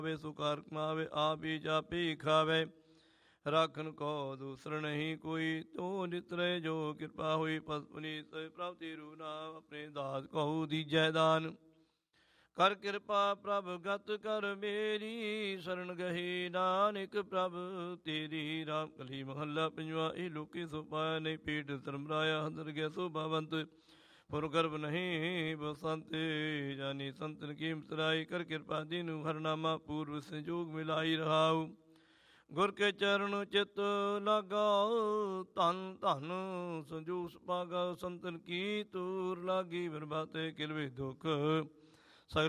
ਵੇ ਸੁਕਾਰ ਕਮਾਵੇ, ਆਪ ਹੀ ਜਾਪੀ ਖਾਵੇ। ਰਾਖਨ ਕੋ ਦੂਸਰ ਨਹੀਂ ਕੋਈ, ਤੂੰ ਨਿਤਰੇ ਜੋ ਕਿਰਪਾ ਹੋਈ। ਪਸ ਪੁਨੀਤ ਪ੍ਰਭਤੀ ਰੂ ਨਾਮ, ਆਪਣੇ ਦਾਸ ਕਹੂ ਦੀਜੈ ਦਾਨ। ਕਰ ਕਿਰਪਾ ਪ੍ਰਭ ਗਤ ਕਰ ਮੇਰੀ, ਸ਼ਰਨ ਗਹੀ ਨਾਨਕ ਪ੍ਰਭ ਤੇਰੀ। ਰਾਮ ਕਲੀ ਮਹੱਲਾ ਪੰਜਵਾ। ਇਹ ਲੋਕੀ ਸੋ ਪਾਇਆ ਨਹੀਂ, ਪੀਠ ਧਰਮ ਰਾਇਆ ਹੰਦਰ ਗਿਆ ਸੋ ਭਵੰਤ। ਪੁਰ ਗਰਭ ਨਹੀਂ ਬਸੰਤ, ਜਾਨੀ ਸੰਤਨ ਕੀਮਤ ਰਾਈ। ਕਰ ਕਿਰਪਾ ਦੀਨੂ ਹਰਨਾਮਾ, ਪੂਰਵ ਸੰਜੋਗ ਮਿਲਾਈ ਰਹਾਉ। ਗੁਰ ਕੇ ਚਰਨ ਚਿਤ ਲਾਗਾ, ਧਨ ਧਨ ਸੰਜੋਗ ਸੁਭਾਗਾ। ਸੰਤਨ ਕੀ ਤੂਰ ਲਾਗੀ, ਬਰਬਾਤੇ ਕਿਲਵੇ ਦੁਖ